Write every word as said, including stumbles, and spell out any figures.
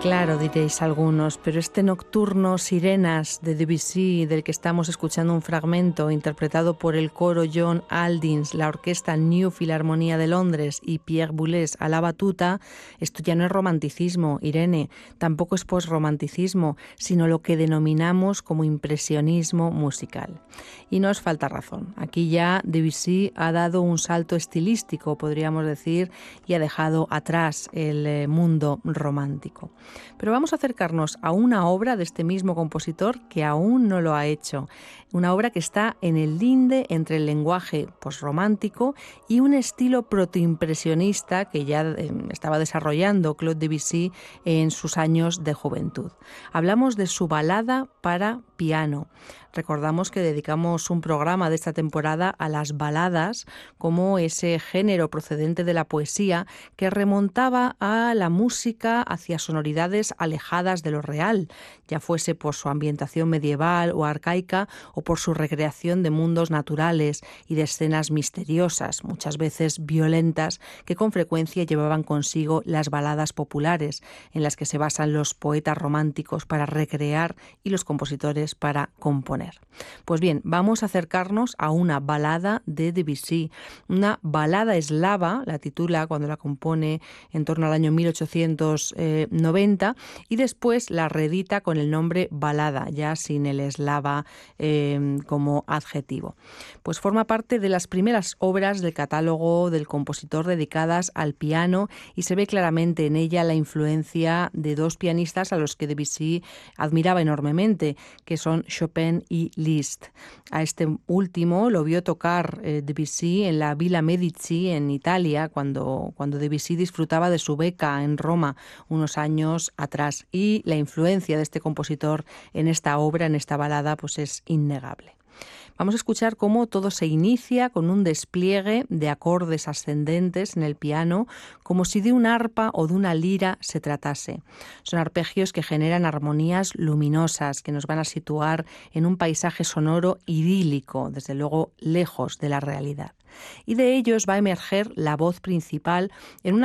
Claro, diréis algunos, pero este nocturno Sirenas de Debussy, del que estamos escuchando un fragmento, interpretado por el coro John Aldins, la orquesta New Filarmonía de Londres y Pierre Boulez a la batuta, esto ya no es romanticismo, Irene, tampoco es posromanticismo, sino lo que denominamos como impresionismo musical. Y no os falta razón, aquí ya Debussy ha dado un salto estilístico, podríamos decir, y ha dejado atrás el mundo romántico. Pero vamos a acercarnos a una obra de este mismo compositor que aún no lo ha hecho. Una obra que está en el linde entre el lenguaje posromántico y un estilo protoimpresionista que ya eh, estaba desarrollando Claude Debussy en sus años de juventud. Hablamos de su balada para piano. Recordamos que dedicamos un programa de esta temporada a las baladas como ese género procedente de la poesía que remontaba a la música hacia sonoridades alejadas de lo real, ya fuese por su ambientación medieval o arcaica o por su recreación de mundos naturales y de escenas misteriosas, muchas veces violentas, que con frecuencia llevaban consigo las baladas populares, en las que se basan los poetas románticos para recrear y los compositores para componer. Pues bien, vamos a acercarnos a una balada de Debussy, una balada eslava, la titula cuando la compone en torno al año mil ochocientos noventa, y después la reedita con el nombre balada, ya sin el eslava eh, como adjetivo. Pues forma parte de las primeras obras del catálogo del compositor dedicadas al piano y se ve claramente en ella la influencia de dos pianistas a los que Debussy admiraba enormemente, que son Chopin y Liszt. A este último lo vio tocar eh, Debussy en la Villa Medici en Italia cuando, cuando Debussy disfrutaba de su beca en Roma unos años atrás, y la influencia de este compositor en esta obra, en esta balada, pues es innegable. Vamos a escuchar cómo todo se inicia con un despliegue de acordes ascendentes en el piano, como si de un arpa o de una lira se tratase. Son arpegios que generan armonías luminosas, que nos van a situar en un paisaje sonoro idílico, desde luego lejos de la realidad. Y de ellos va a emerger la voz principal en una